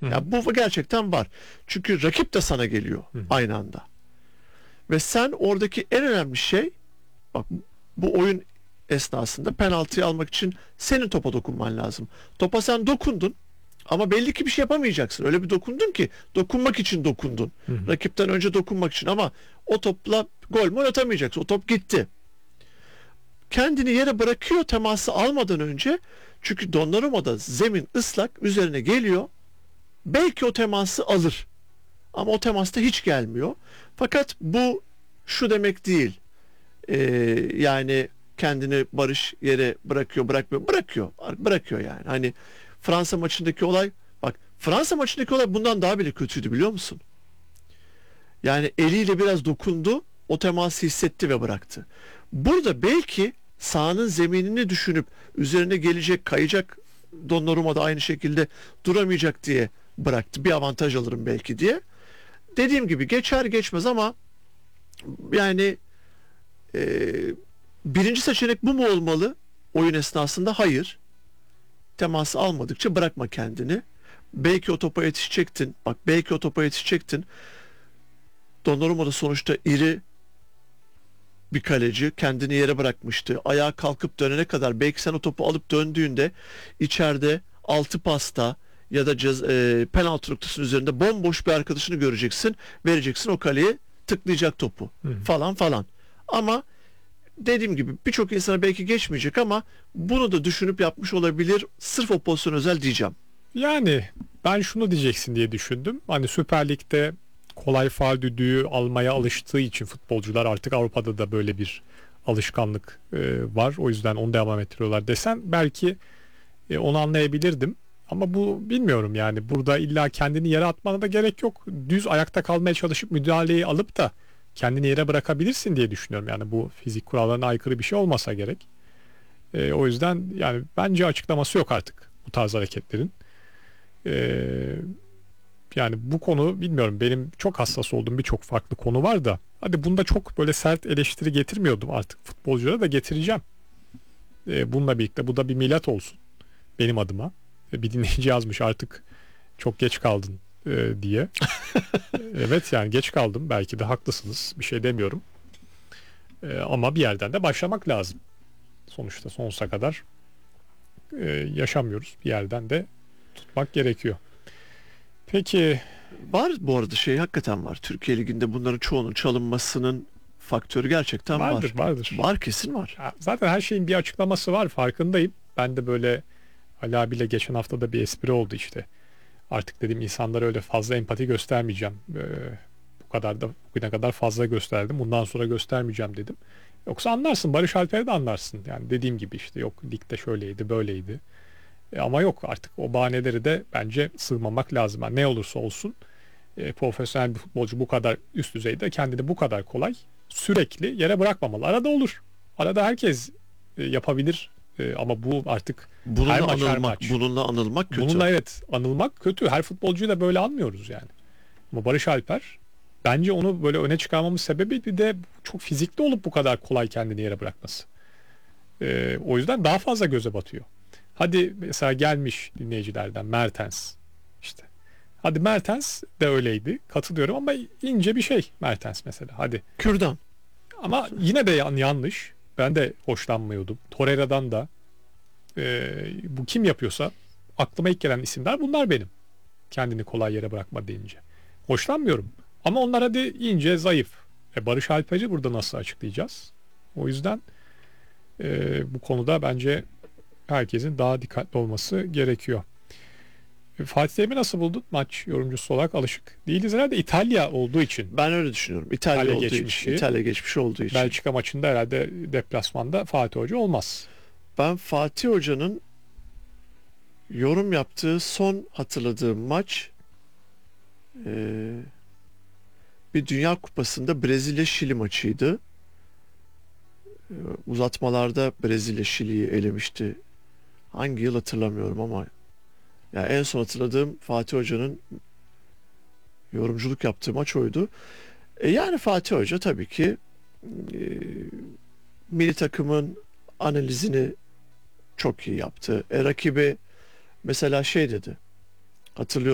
Hı hı. Ya bu gerçekten var. Çünkü rakip de sana geliyor Hı hı. aynı anda. Ve sen oradaki en önemli şey, bak, bu oyun esnasında penaltıyı almak için senin topa dokunman lazım. Topa sen dokundun ama belli ki bir şey yapamayacaksın. Öyle bir dokundun ki dokunmak için dokundun. Hı hı. Rakipten önce dokunmak için, ama o topla gol mü atamayacaksın. O top gitti. Kendini yere bırakıyor teması almadan önce. Çünkü Donnarumma'da zemin ıslak, üzerine geliyor. Belki o teması alır. Ama o temasta hiç gelmiyor. Fakat bu şu demek değil. Yani kendini Barış yere bırakıyor, bırakmıyor. Bırakıyor yani. Hani Fransa maçındaki olay, bak, Fransa maçındaki olay bundan daha bile kötüydü, biliyor musun? Yani eliyle biraz dokundu, o teması hissetti ve bıraktı. Burada belki sahanın zeminini düşünüp üzerine gelecek, kayacak, Donnarumma da aynı şekilde duramayacak diye bıraktı. Bir avantaj alırım belki diye. Dediğim gibi geçer geçmez ama yani e, birinci seçenek bu mu olmalı oyun esnasında? Hayır. Teması almadıkça bırakma kendini. Belki o topa yetişecektin. Bak, belki o topa yetişecektin. Donnarumma da sonuçta iri bir kaleci, kendini yere bırakmıştı. Ayağa kalkıp dönene kadar belki sen o topu alıp döndüğünde içeride 6 pasta ya da penaltı noktasının üzerinde bomboş bir arkadaşını göreceksin. Vereceksin, o kaleye tıklayacak topu Hı hı. falan falan. Ama dediğim gibi birçok insana belki geçmeyecek ama bunu da düşünüp yapmış olabilir. Sırf o pozisyon özel diyeceğim. Yani ben şunu diyeceksin diye düşündüm. Hani Süper Lig'de kolay faul düdüğü almaya alıştığı için futbolcular, artık Avrupa'da da böyle bir alışkanlık var. O yüzden onu devam ettiriyorlar desen belki onu anlayabilirdim. Ama bu, bilmiyorum yani, burada illa kendini yere atmana da gerek yok. Düz ayakta kalmaya çalışıp müdahaleyi alıp da kendini yere bırakabilirsin diye düşünüyorum. Yani bu fizik kurallarına aykırı bir şey olmasa gerek. O yüzden yani bence açıklaması yok artık bu tarz hareketlerin. Ee, Yani bu konu, bilmiyorum, benim çok hassas olduğum birçok farklı konu var da hadi bunda çok böyle sert eleştiri getirmiyordum, artık futbolculara da getireceğim. Bununla birlikte bu da bir milat olsun benim adıma. Bir dinleyici yazmış, artık çok geç kaldın diye. Evet, yani geç kaldım, belki de haklısınız, bir şey demiyorum. Ama bir yerden de başlamak lazım. Sonuçta sonsuza kadar yaşamıyoruz, bir yerden de tutmak gerekiyor. Peki. Var bu arada, şey, hakikaten var. Türkiye Ligi'nde bunların çoğunun çalınmasının faktörü gerçekten Vardır, var. vardır. Var, kesin var. Ya zaten her şeyin bir açıklaması var, farkındayım. Ben de böyle Ali abiyle geçen hafta da bir espri oldu işte. Artık dedim insanlara öyle fazla empati göstermeyeceğim. Bu kadar da bugüne kadar fazla gösterdim. Bundan sonra göstermeyeceğim dedim. Yoksa anlarsın, Barış Alper'i de anlarsın. Yani dediğim gibi işte, yok ligde şöyleydi böyleydi. Ama yok, artık o bahaneleri de bence sığmamak lazım. Yani ne olursa olsun profesyonel bir futbolcu bu kadar üst düzeyde kendini bu kadar kolay sürekli yere bırakmamalı. Arada olur. Arada herkes yapabilir. Ama bu artık her Bununla maç her anılmak, maç. bununla anılmak kötü. Bununla, evet, anılmak kötü. Her futbolcuyu da böyle anmıyoruz yani. Ama Barış Alper, bence onu böyle öne çıkarmamın sebebi bir de çok fizikli olup bu kadar kolay kendini yere bırakması. O yüzden daha fazla göze batıyor. Hadi mesela gelmiş dinleyicilerden Mertens işte. Hadi Mertens de öyleydi. Katılıyorum ama ince bir şey Mertens mesela. Hadi. Kürdan. Ama yine de yanlış. Ben de hoşlanmıyordum. Torreira'dan da bu kim yapıyorsa aklıma ilk gelen isimler bunlar benim. Kendini kolay yere bırakma deyince. Hoşlanmıyorum. Ama onlar hadi ince, zayıf. Barış Alper'i burada nasıl açıklayacağız? O yüzden bu konuda bence herkesin daha dikkatli olması gerekiyor. Fatih Terim'i nasıl buldun? Maç yorumcusu olarak alışık değiliz herhalde, İtalya olduğu için. Ben öyle düşünüyorum. İtalya İtalya olduğu geçmişi. için. İtalya geçmişi olduğu için. Belçika maçında herhalde deplasmanda Fatih Hoca olmaz. Ben Fatih Hoca'nın yorum yaptığı son hatırladığım maç bir Dünya Kupası'nda Brezilya-Şili maçıydı. Uzatmalarda Brezilya Şili'yi elemişti. Hangi yıl hatırlamıyorum ama ya en son hatırladığım Fatih Hoca'nın yorumculuk yaptığı maç oydu. Yani Fatih Hoca tabii ki e, milli takımın analizini çok iyi yaptı. Rakibi mesela şey dedi. Hatırlıyorum.